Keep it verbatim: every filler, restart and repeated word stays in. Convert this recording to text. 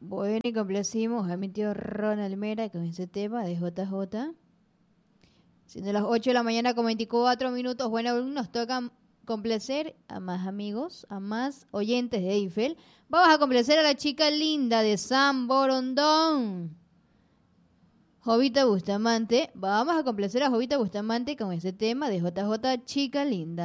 Bueno, y complacimos a mi tío Ronald Mera con ese tema de J J. Siendo las ocho de la mañana con veinticuatro minutos, bueno, aún nos toca complacer a más amigos, a más oyentes de Eiffel. Vamos a complacer a la chica linda de San Borondón, Jovita Bustamante. Vamos a complacer a Jovita Bustamante con ese tema de J J, chica linda.